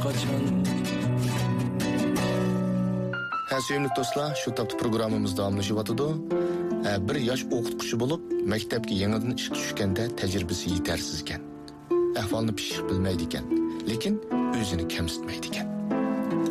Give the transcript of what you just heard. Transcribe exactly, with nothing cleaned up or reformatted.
qachon. Ha, sevimli do'stlar, shu topda programmamiz davomlashyapti. Bir yosh o'qituvchi bo'lib, maktabga yangidan ishga tushganda tajribasi yetarsiz ekan. Ahvolni pishiq bilmaydi ekan, lekin o'zini kamsitmaydi ekan.